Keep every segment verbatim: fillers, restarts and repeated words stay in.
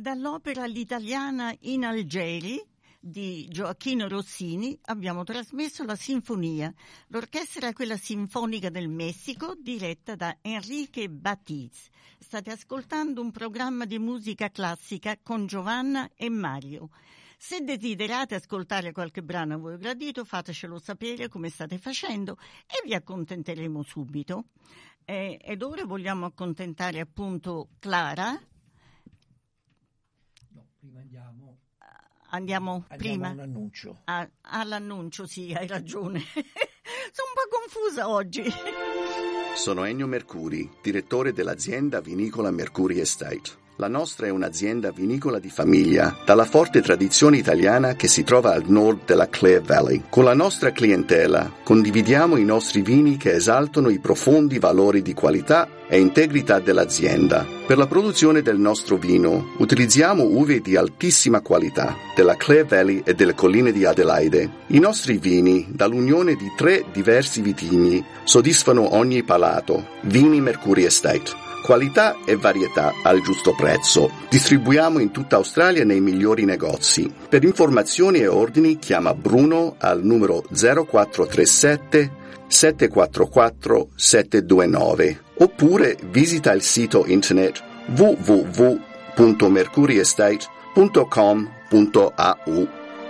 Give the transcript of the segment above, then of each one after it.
Dall'opera L'italiana in Algeri di Gioacchino Rossini abbiamo trasmesso la sinfonia. L'orchestra è quella sinfonica del Messico, diretta da Enrique Batiz. State ascoltando un programma di musica classica con Giovanna e Mario. Se desiderate ascoltare qualche brano a voi gradito, fatecelo sapere come state facendo e vi accontenteremo subito. Eh, ed ora vogliamo accontentare appunto Clara. No, prima andiamo. Andiamo, andiamo prima all'annuncio. A, all'annuncio, sì, hai ragione. Sono un po' confusa oggi. Sono Ennio Mercuri, direttore dell'azienda vinicola Mercuri Estate. La nostra è un'azienda vinicola di famiglia, dalla forte tradizione italiana che si trova al nord della Clare Valley. Con la nostra clientela condividiamo i nostri vini che esaltano i profondi valori di qualità e integrità dell'azienda. Per la produzione del nostro vino utilizziamo uve di altissima qualità della Clare Valley e delle colline di Adelaide. I nostri vini, dall'unione di tre diversi vitigni, soddisfano ogni palato. Vini Mercuri Estate. Qualità e varietà al giusto prezzo. Distribuiamo in tutta Australia nei migliori negozi. Per informazioni e ordini chiama Bruno al numero zero quattro tre sette sette quattro quattro sette due nove oppure visita il sito internet w w w punto mercuri estate punto com punto a u.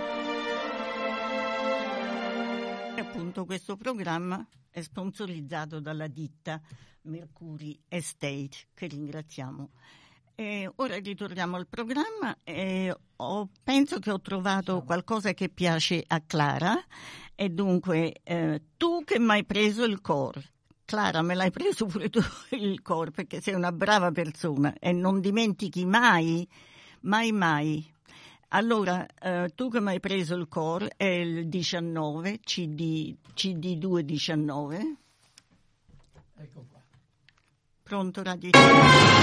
E appunto questo programma è sponsorizzato dalla ditta Mercuri Estate, che ringraziamo. E ora ritorniamo al programma e ho, penso che ho trovato qualcosa che piace a Clara e dunque eh, tu che mi hai preso il cuore. Clara, me l'hai preso pure tu il cuore perché sei una brava persona e non dimentichi mai, mai, mai. Allora, eh, tu che mi hai preso il cuore è il diciannove, C D, C D due diciannove. Ecco qua. Pronto, Radio